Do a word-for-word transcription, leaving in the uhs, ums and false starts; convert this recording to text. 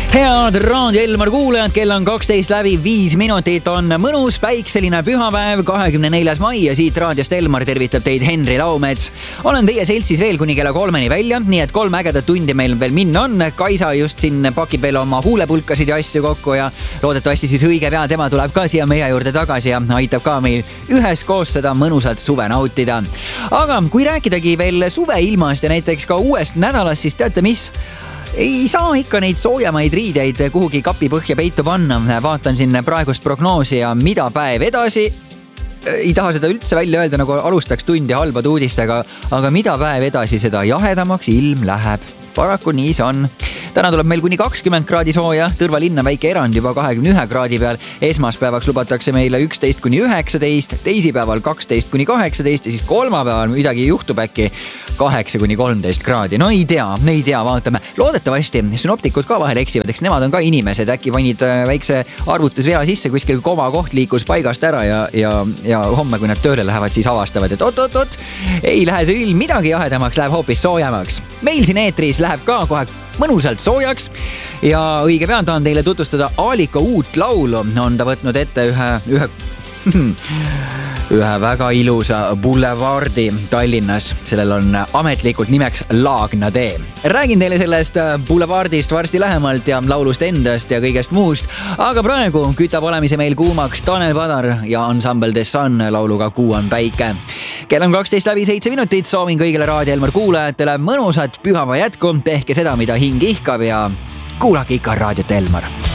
Head Raadio Elmar kuulajad, kell on kaksteist läbi viis minutit, on mõnus päikseline pühapäev, kahekümne neljas mai ja siit raadiost Elmar tervitab teid Henri Laumets. Olen teie seltsis veel kuni kella kolmeni välja, nii et kolm ägedat tundi meil veel minna on. Kaisa just siin pakib veel oma huulepulkasid ja asju kokku ja loodetavasti siis õige pea tema tuleb ka siia meie juurde tagasi ja aitab ka meil üheskoos seda mõnusalt suve nautida. Aga kui rääkidagi veel suveilmast ja näiteks ka uuest nädalast, siis teate mis? Ei saa ikka neid soojamaid riideid kuhugi kapi põhja peitu panna. Vaatan siin praegust prognoosi ja mida päev edasi. Ei taha seda üldse välja öelda, nagu alustaks tundi halbade uudistega, aga mida päev edasi, seda jahedamaks ilm läheb. Paraku nii see on. Täna tuleb meil kuni kakskümmend kraadi sooja, Tõrva linna väike erand juba kahekümne ühe kraadi peal. Esmaspäevaks lubatakse meile üksteist kuni üheksateist, teisipäeval kaksteist kuni kaheksateist ja siis kolmapäeval midagi juhtub äkki kaheksa kuni kolmteist kraadi. No ei tea, ei tea, vaatame. Loodetavasti synoptikud ka vahel eksivad, eks nemad on ka inimesed, äkki panid väikse arvutusvea sisse, kuskil koma koht liikus paigast ära ja, ja, ja homme, kui nad tööle lähevad, siis avastavad, et oot, oot, oot, ei lähe see ilm midagi jahedamaks, läheb hoopis soojamaks. Meil siin eetris läheb ka kohe mõnusalt soojaks ja õige pea tahan teile tutvustada Aalika uut laulu. On ta võtnud ette ühe, ühe, ühe väga ilusa boulevardi Tallinnas. Sellel on ametlikult nimeks Laagna tee. Räägin teile sellest boulevardist varsti lähemalt ja laulust endast ja kõigest muust. Aga praegu kütab olemise meil kuumaks Tanel Padar ja Ensemble The Sun lauluga Kuu on päike. Kell on kaksteist läbi seitse minutit, soovin kõigile Raadio Elmar kuulajatele mõnusat pühava jätku, tehke seda, mida hing ihkab ja kuulake ikka Raadiot Elmar.